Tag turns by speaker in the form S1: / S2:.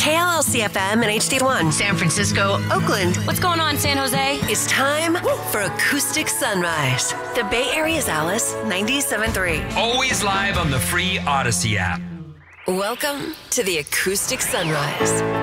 S1: KLLC-FM and HD1.
S2: San Francisco,
S1: Oakland.
S3: What's going on, San Jose?
S1: It's time for Acoustic Sunrise. The Bay Area's Alice, 97.3.
S4: Always live on the free Odyssey app.
S1: Welcome to the Acoustic Sunrise.